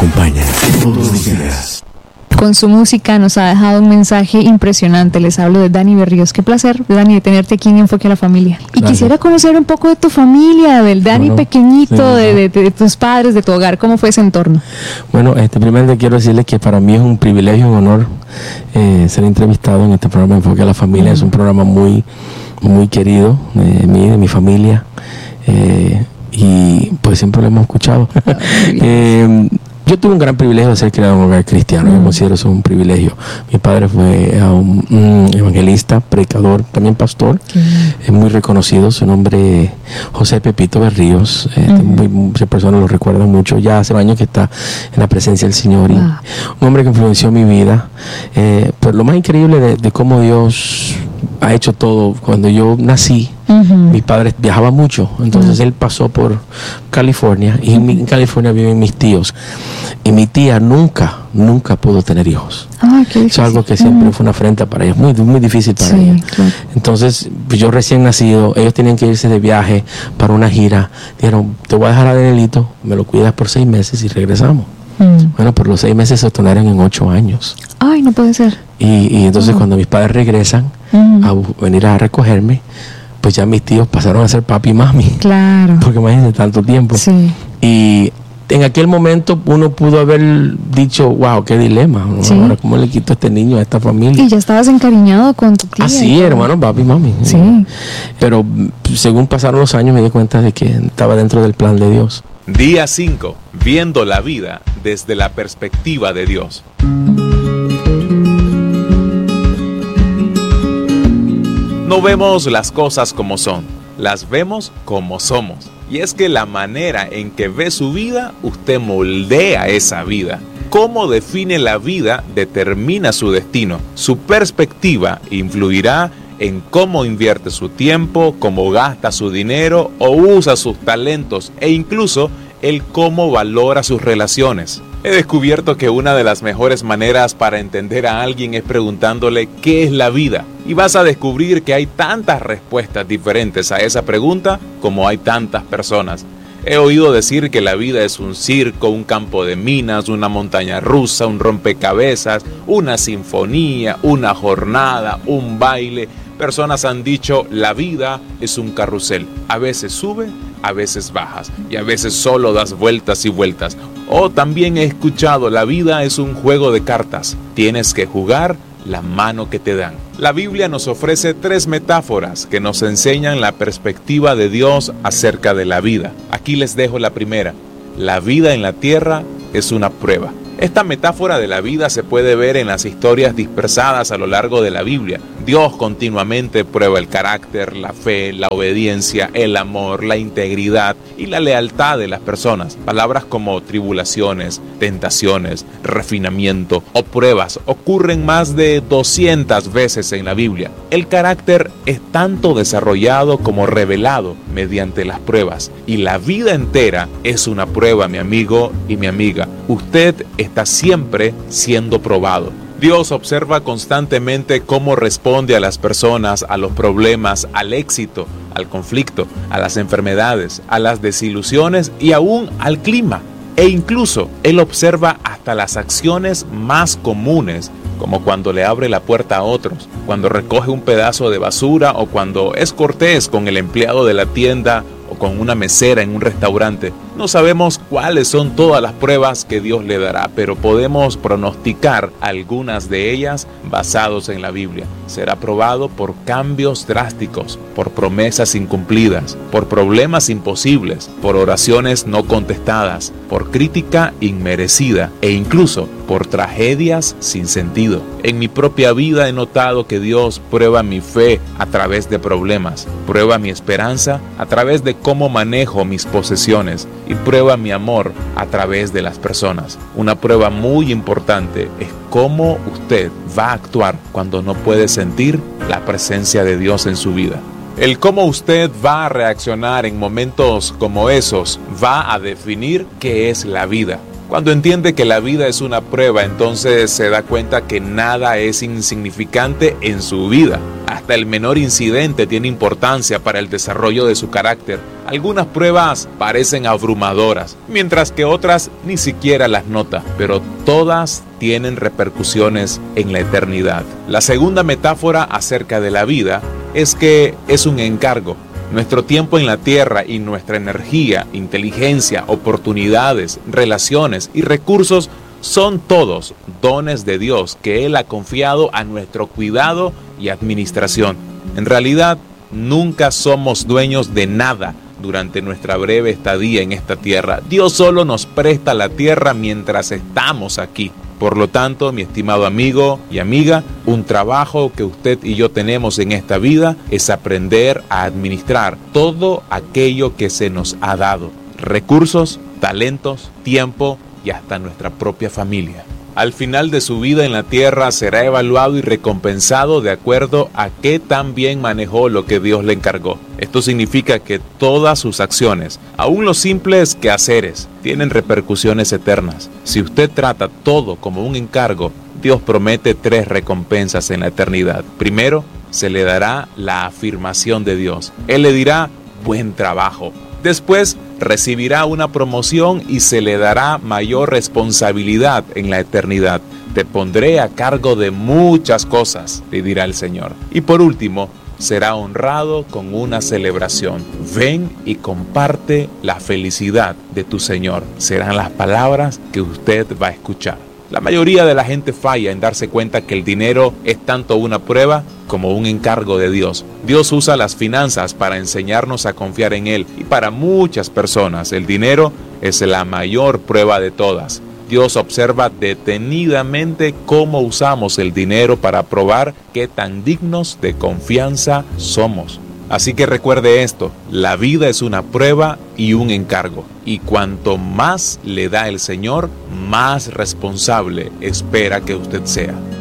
acompaña todos los días. Con su música nos ha dejado un mensaje impresionante. Les hablo de Dani Berríos. Qué placer, Dani, de tenerte aquí en Enfoque a la Familia. Y Gracias. quisiera conocer un poco de tu familia, del Dani pequeñito, sí, de tus padres, de tu hogar. ¿Cómo fue ese entorno? Bueno, primero quiero decirles que para mí es un privilegio, un honor ser entrevistado en este programa Enfoque a la Familia. Es un programa muy, muy querido de mí, de mi familia. Y pues siempre lo hemos escuchado. Yo tuve un gran privilegio de ser criado en un hogar cristiano. Yo considero eso un privilegio. Mi padre fue un evangelista, predicador, también pastor. Es muy reconocido. Su nombre es José Pepito Berríos. Muchas personas lo recuerdan mucho. Ya hace años que está en la presencia del Señor. Y un hombre que influenció mi vida. Pero lo más increíble de cómo Dios ha hecho todo. Cuando yo nací, mi padre viajaba mucho, entonces él pasó por California y en California viven mis tíos y mi tía nunca pudo tener hijos. Eso es algo que siempre fue una afrenta para ella, muy, muy difícil para ella. Claro. Entonces yo recién nacido, ellos tenían que irse de viaje para una gira, dijeron, te voy a dejar a Danielito, me lo cuidas por 6 meses y regresamos. Bueno, pero los 6 meses se tornaron en 8 años. Ay, no puede ser. Y entonces cuando mis padres regresan a venir a recogerme, pues ya mis tíos pasaron a ser papi y mami. Claro. Porque imagínense tanto tiempo. Sí. Y en aquel momento uno pudo haber dicho, wow, qué dilema. Sí. Ahora, ¿cómo le quito a este niño, a esta familia? Y ya estabas encariñado con tu tía. Sí, hermano, papi y mami. Sí. Pero según pasaron los años me di cuenta de que estaba dentro del plan de Dios. Día 5. Viendo la vida desde la perspectiva de Dios. No vemos las cosas como son, las vemos como somos. Y es que la manera en que ve su vida, usted moldea esa vida. Cómo define la vida determina su destino. Su perspectiva influirá en cómo invierte su tiempo, cómo gasta su dinero o usa sus talentos e incluso el cómo valora sus relaciones. He descubierto que una de las mejores maneras para entender a alguien es preguntándole ¿qué es la vida? Y vas a descubrir que hay tantas respuestas diferentes a esa pregunta como hay tantas personas. He oído decir que la vida es un circo, un campo de minas, una montaña rusa, un rompecabezas, una sinfonía, una jornada, un baile. Personas han dicho la vida es un carrusel. A veces sube, a veces bajas y a veces solo das vueltas y vueltas. O también he escuchado la vida es un juego de cartas. Tienes que jugar la mano que te dan. La Biblia nos ofrece 3 metáforas que nos enseñan la perspectiva de Dios acerca de la vida. Aquí les dejo la primera. La vida en la tierra es una prueba. Esta metáfora de la vida se puede ver en las historias dispersadas a lo largo de la Biblia. Dios continuamente prueba el carácter, la fe, la obediencia, el amor, la integridad y la lealtad de las personas. Palabras como tribulaciones, tentaciones, refinamiento o pruebas ocurren más de 200 veces en la Biblia. El carácter es tanto desarrollado como revelado mediante las pruebas. Y la vida entera es una prueba, mi amigo y mi amiga. Usted está siempre siendo probado. Dios observa constantemente cómo responde a las personas, a los problemas, al éxito, al conflicto, a las enfermedades, a las desilusiones y aún al clima. E incluso Él observa hasta las acciones más comunes, como cuando le abre la puerta a otros, cuando recoge un pedazo de basura o cuando es cortés con el empleado de la tienda o con una mesera en un restaurante. No sabemos cuáles son todas las pruebas que Dios le dará, pero podemos pronosticar algunas de ellas basados en la Biblia. Será probado por cambios drásticos, por promesas incumplidas, por problemas imposibles, por oraciones no contestadas, por crítica inmerecida e incluso por tragedias sin sentido. En mi propia vida he notado que Dios prueba mi fe a través de problemas, prueba mi esperanza a través de cómo manejo mis posesiones y prueba mi amor a través de las personas. Una prueba muy importante es cómo usted va a actuar cuando no puede sentir la presencia de Dios en su vida. El cómo usted va a reaccionar en momentos como esos va a definir qué es la vida. Cuando entiende que la vida es una prueba, entonces se da cuenta que nada es insignificante en su vida. Hasta el menor incidente tiene importancia para el desarrollo de su carácter. Algunas pruebas parecen abrumadoras, mientras que otras ni siquiera las nota, pero todas tienen repercusiones en la eternidad. La segunda metáfora acerca de la vida es que es un encargo. Nuestro tiempo en la tierra y nuestra energía, inteligencia, oportunidades, relaciones y recursos son todos dones de Dios que Él ha confiado a nuestro cuidado y administración. En realidad, nunca somos dueños de nada durante nuestra breve estadía en esta tierra. Dios solo nos presta la tierra mientras estamos aquí. Por lo tanto, mi estimado amigo y amiga, un trabajo que usted y yo tenemos en esta vida es aprender a administrar todo aquello que se nos ha dado. Recursos, talentos, tiempo y hasta nuestra propia familia. Al final de su vida en la tierra será evaluado y recompensado de acuerdo a qué tan bien manejó lo que Dios le encargó. Esto significa que todas sus acciones, aún los simples quehaceres, tienen repercusiones eternas. Si usted trata todo como un encargo, Dios promete 3 recompensas en la eternidad. Primero, se le dará la afirmación de Dios. Él le dirá, buen trabajo. Después, recibirá una promoción y se le dará mayor responsabilidad en la eternidad. Te pondré a cargo de muchas cosas, le dirá el Señor. Y por último, será honrado con una celebración. Ven y comparte la felicidad de tu Señor. Serán las palabras que usted va a escuchar. La mayoría de la gente falla en darse cuenta que el dinero es tanto una prueba como un encargo de Dios. Dios usa las finanzas para enseñarnos a confiar en Él, y para muchas personas el dinero es la mayor prueba de todas. Dios observa detenidamente cómo usamos el dinero para probar qué tan dignos de confianza somos. Así que recuerde esto, la vida es una prueba y un encargo, y cuanto más le da el Señor, más responsable espera que usted sea.